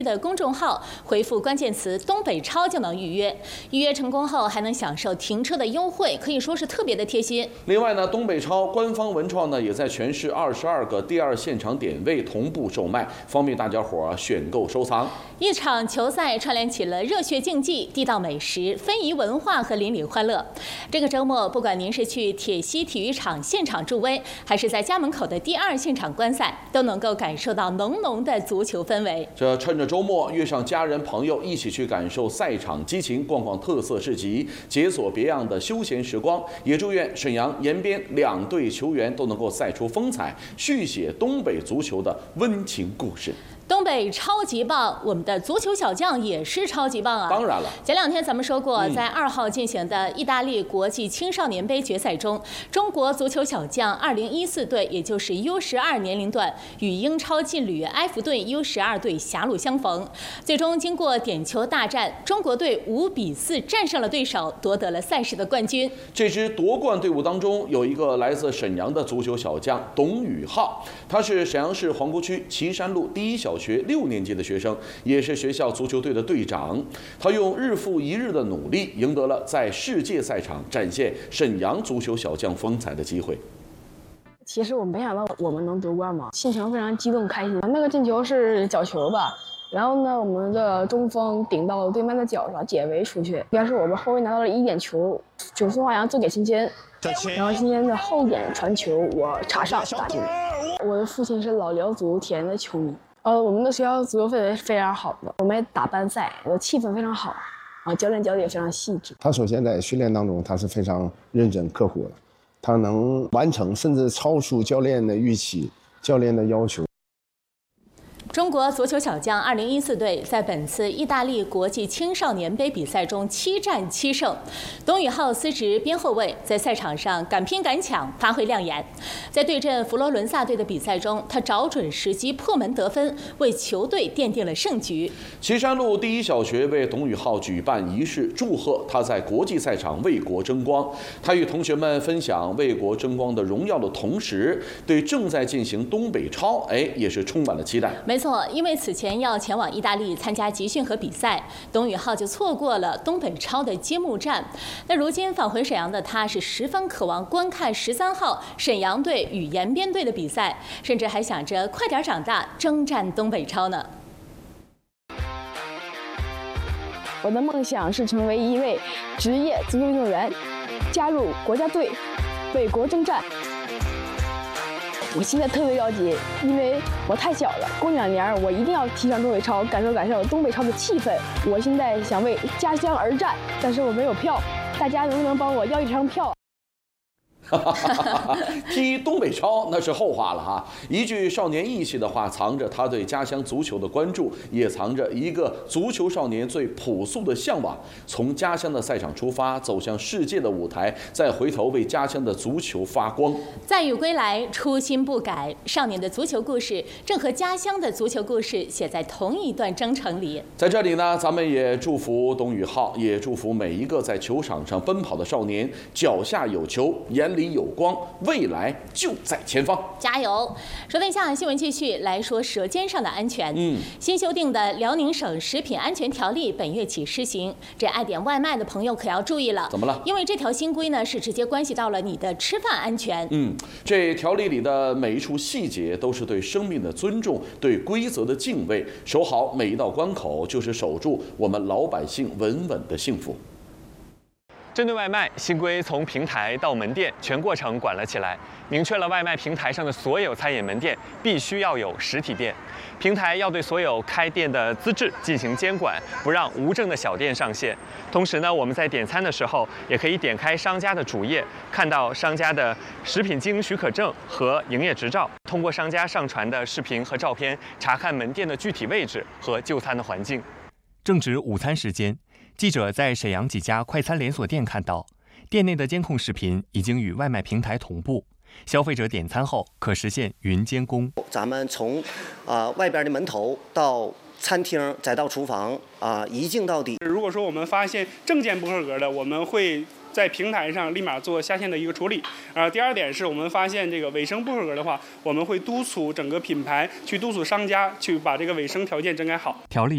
的公众号回复关键词“东北超”就能预约。预约成功后还能享受停车的优惠，可以说是特别的贴心。 另外呢，东北超官方文创呢也在全市22个第二现场点位同步售卖，方便大家伙选购收藏。 一场球赛串联起了热血竞技、地道美食、非遗文化和邻里欢乐。这个周末，不管您是去铁西体育场现场助威，还是在家门口的第二现场观赛，都能够感受到浓浓的足球氛围。 这趁着周末，约上家人朋友一起去感受赛场激情，逛逛特色市集，解锁别样的休闲时光。也祝愿沈阳、延边两队球员都能够赛出风采，续写东北足球的温情故事。 东北超级棒，我们的足球小将也是超级棒啊！ 当然了， 前2天咱们说过，在2号进行的意大利国际青少年杯决赛中，中国足球小将2014队，也就是 U12年龄段，与英超劲旅埃弗顿 U12队狭路相逢，最终经过点球大战，中国队5-4战胜了对手，夺得了赛事的冠军。 这支夺冠队伍当中有一个来自沈阳的足球小将董宇浩，他是沈阳市皇姑区岐山路第一小学6年级的学生，也是学校足球队的队长。他用日复一日的努力，赢得了在世界赛场展现沈阳足球小将风采的机会。 其实我没想到我们能夺冠嘛，心情非常激动开心。那个进球是角球吧，然后呢，我们的中锋顶到了对面的脚上，解围出去。要是我们后卫拿到了1点球，就宋华阳做给新谦，然后新谦的后点传球，我插上打进。我的父亲是老辽足铁人的球迷。我们的学校足球氛围是非常好的，我们也打班赛，气氛非常好，教练教的也非常细致。 他首先在训练当中，他是非常认真刻苦的，他能完成甚至超出教练的预期、教练的要求。 中国足球小将2014队在本次意大利国际青少年杯比赛中7战7胜。董宇浩司职边后卫，在赛场上敢拼敢抢，发挥亮眼。在对阵佛罗伦萨队的比赛中，他找准时机破门得分，为球队奠定了胜局。 岐山路第一小学为董宇浩举办仪式，祝贺他在国际赛场为国争光。他与同学们分享为国争光的荣耀的同时，对正在进行东北超，也是充满了期待。 没错，因为此前要前往意大利参加集训和比赛，董宇浩就错过了东北超的揭幕战。那如今返回沈阳的他，是十分渴望观看13号沈阳队与延边队的比赛，甚至还想着快点长大征战东北超呢。 我的梦想是成为一位职业足球运动员，加入国家队，为国征战。我现在特别着急，因为我太小了，过2年我一定要踢上东北超，感受东北超的气氛。我现在想为家乡而战，但是我没有票，大家能不能帮我要1张票？ 踢东北超那是后话了哈。一句少年义气的话，藏着他对家乡足球的关注，也藏着一个足球少年最朴素的向往。从家乡的赛场出发，走向世界的舞台，再回头为家乡的足球发光。 再遇归来，初心不改。少年的足球故事正和家乡的足球故事写在同一段征程里。在这里呢，咱们也祝福董宇浩，也祝福每一个在球场上奔跑的少年，脚下有球，眼里有光，未来就在前方， 加油！说一下新闻，继续来说舌尖上的安全。新修订的辽宁省食品安全条例本月起施行，这爱点外卖的朋友可要注意了。 怎么了？ 因为这条新规呢，是直接关系到了你的吃饭安全。 这条例里的每一处细节都是对生命的尊重，对规则的敬畏，守好每一道关口，就是守住我们老百姓稳稳的幸福。 针对外卖，新规从平台到门店全过程管了起来，明确了外卖平台上的所有餐饮门店必须要有实体店，平台要对所有开店的资质进行监管，不让无证的小店上线。同时呢，我们在点餐的时候也可以点开商家的主页，看到商家的食品经营许可证和营业执照，通过商家上传的视频和照片，查看门店的具体位置和就餐的环境。 正值午餐时间，记者在沈阳几家快餐连锁店看到，店内的监控视频已经与外卖平台同步，消费者点餐后可实现云监工。 咱们从外边的门头到餐厅再到厨房一镜到底。 如果说我们发现证件不合格的，我们会在平台上立马做下线的一个处理。第二点是我们发现这个卫生不合格的话，我们会督促整个品牌去督促商家去把这个卫生条件整改好。 条例